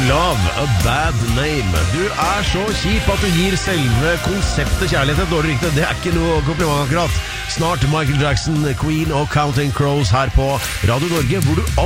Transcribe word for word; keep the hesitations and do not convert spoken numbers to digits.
Love, a bad name. Du er så kjip at du gir selve konseptet kjærlighet et dårlig rykte. Det er ikke noe kompliment akkurat. Snart Michael Jackson, Queen og Counting Crows her på Radio Norge, hvor du